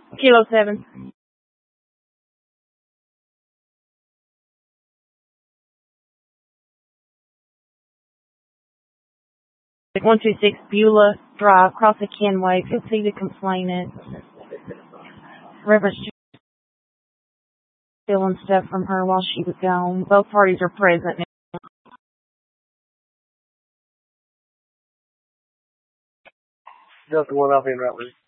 Kilo 7. 126 Beulah Drive, cross the Kenway. Feel free to complain it. Reverend stealing stuff from her while she was gone. Both parties are present. Just the one I've been right with.